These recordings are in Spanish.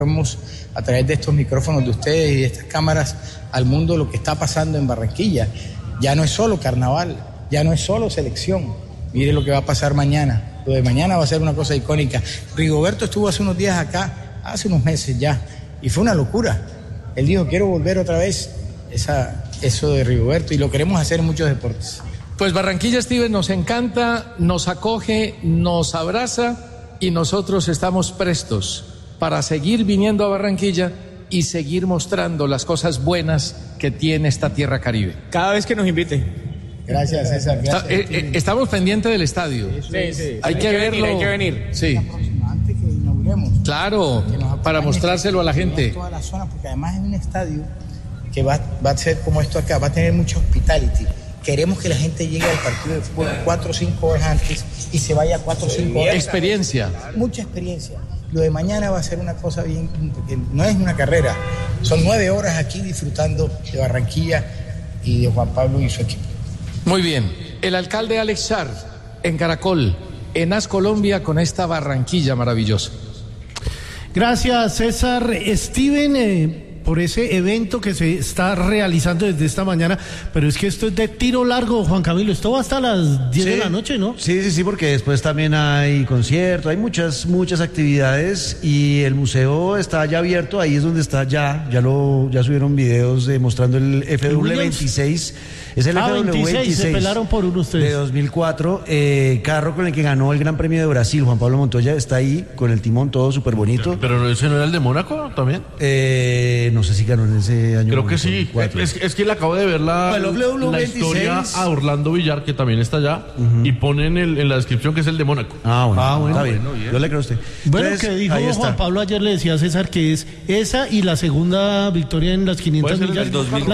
a través de estos micrófonos de ustedes y de estas cámaras al mundo lo que está pasando en Barranquilla. Ya no es solo carnaval, ya no es solo selección. Mire lo que va a pasar mañana. Lo de mañana va a ser una cosa icónica. Rigoberto estuvo hace unos días acá, hace unos meses ya, y fue una locura. Él dijo, quiero volver otra vez. Eso de Rigoberto, y lo queremos hacer en muchos deportes. Pues Barranquilla, Steven, nos encanta, nos acoge, nos abraza y nosotros estamos prestos para seguir viniendo a Barranquilla y seguir mostrando las cosas buenas que tiene esta tierra caribe. Cada vez que nos invite. Gracias, César. Estamos pendientes del estadio. Sí. Hay que venir. Sí. Antes que inauguremos. Claro, para mostrárselo a la gente. Toda la zona, porque además es un estadio que va a ser como esto acá, va a tener mucho hospitality. Queremos que la gente llegue al partido de fútbol 4 o 5 horas antes y se vaya 4 o 5 horas. Experiencia. Mucha experiencia. Lo de mañana va a ser una cosa bien, porque no es una carrera. Son 9 horas aquí disfrutando de Barranquilla y de Juan Pablo y su equipo. Muy bien. El alcalde Alex Char, en Caracol, en AS Colombia, con esta Barranquilla maravillosa. Gracias, César. Steven, por ese evento que se está realizando desde esta mañana, pero es que esto es de tiro largo, Juan Camilo, esto va hasta las 10 de la noche, ¿no? Sí, porque después también hay concierto, hay muchas actividades y el museo está ya abierto, ahí es donde está ya subieron videos mostrando el FW26, es el FW26, se pelaron por uno ustedes. De 2004, carro con el que ganó el Gran Premio de Brasil, Juan Pablo Montoya está ahí con el timón todo súper bonito. ¿Pero ese no era el de Mónaco también? No sé si ganó en ese año. Creo que sí. Es que le acabo de ver la historia a Orlando Villar, que también está allá, y ponen en la descripción que es el de Mónaco. Bueno, está bien. Yo le creo a usted. Bueno, entonces, que dijo Juan Pablo ayer, le decía a César que es esa y la segunda victoria en las 500 millas,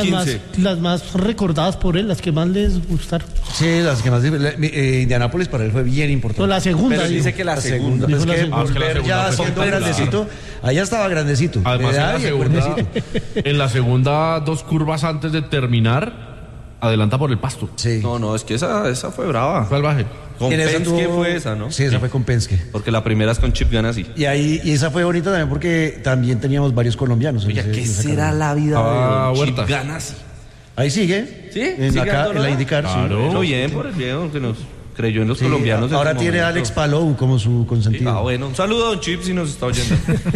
las más recordadas por él, las que más les gustaron. Sí, las que más. Indianápolis para él fue bien importante. No, la segunda. Pero dice que la segunda. Es que volver ya siendo grandecito, allá estaba grandecito. Además, en la segunda 2 curvas antes de terminar, adelanta por el pasto. Sí. No, es que esa fue brava. Salvaje. Con Penske fue esa, ¿no? Sí, esa fue con Penske. Porque la primera es con Chip Ganassi. Y esa fue bonita también porque también teníamos varios colombianos. Oye, ¿qué será la vida de Chip Ganassi? Ahí sigue. ¿Sí? En la IndyCar. Claro. Sí. Bien por el viejo que nos creyó en los colombianos. Ahora tiene a Alex Palou como su consentido. Bueno, un saludo a don Chip si nos está oyendo.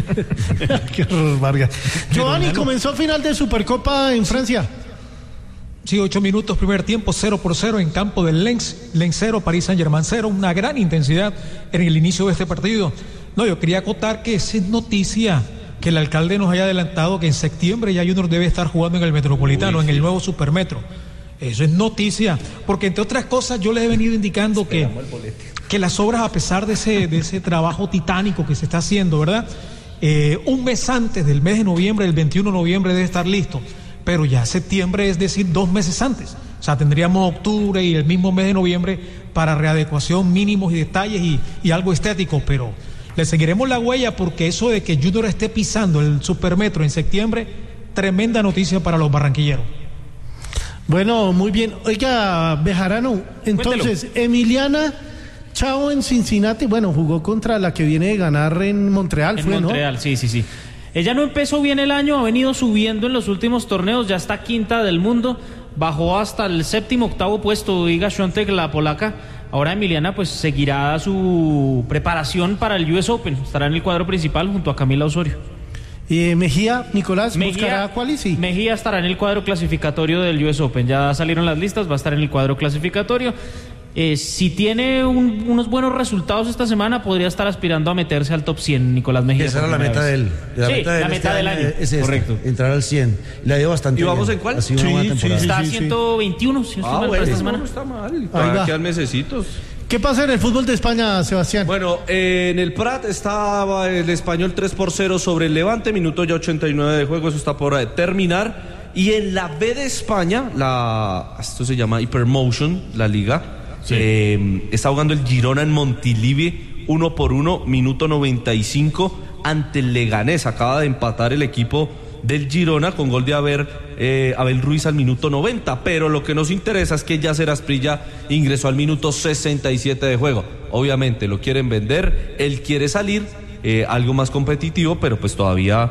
Qué horror, Vargas. Giovanni, comenzó final de Supercopa en Francia. Sí, 8 minutos, primer tiempo, 0-0 en campo del Lens 0, Paris Saint-Germain 0, una gran intensidad en el inicio de este partido. No, yo quería acotar que es noticia que el alcalde nos haya adelantado que en septiembre ya Junior debe estar jugando en el Metropolitano, en el nuevo Supermetro. Eso es noticia, porque entre otras cosas yo les he venido indicando que las obras, a pesar de ese trabajo titánico que se está haciendo, ¿verdad? Un mes antes del mes de noviembre, el 21 de noviembre debe estar listo, pero ya septiembre, es decir, 2 meses antes. O sea, tendríamos octubre y el mismo mes de noviembre para readecuación, mínimos y detalles y algo estético, pero le seguiremos la huella porque eso de que Junior esté pisando el Supermetro en septiembre, tremenda noticia para los barranquilleros. Bueno, muy bien. Oiga, Bejarano, entonces, Cuéntelo. Emiliana Chao en Cincinnati, bueno, jugó contra la que viene de ganar en Montreal, en Montreal, ¿no? Sí. Ella no empezó bien el año, ha venido subiendo en los últimos torneos, ya está quinta del mundo, bajó hasta el 7º, 8º puesto, Iga Świątek, la polaca. Ahora Emiliana pues seguirá su preparación para el US Open, estará en el cuadro principal junto a Camila Osorio. Mejía, Nicolás, ¿buscará quali? Mejía estará en el cuadro clasificatorio del US Open, ya salieron las listas, va a estar en el cuadro clasificatorio. Si tiene unos buenos resultados esta semana, podría estar aspirando a meterse al top 100, Nicolás Mejía. Esa era la meta de él. La meta del año. Es correcto. Entrar al 100. Le ha ido bastante. ¿Y vamos en cuál? Sí, está a 121, si no bueno, esta semana. No está mal. Todavía quedan mesecitos. ¿Qué pasa en el fútbol de España, Sebastián? Bueno, en el Prat estaba el Español 3-0 sobre el Levante, minuto ya 89 de juego, eso está por terminar. Y en la B de España, esto se llama Hypermotion, la liga, está jugando el Girona en Montilivi, 1-1, minuto 95, ante el Leganés. Acaba de empatar el equipo del Girona con gol de Abel Ruiz al minuto 90, pero lo que nos interesa es que Yasser Asprilla ingresó al minuto 67 de juego. Obviamente lo quieren vender, él quiere salir algo más competitivo, pero pues todavía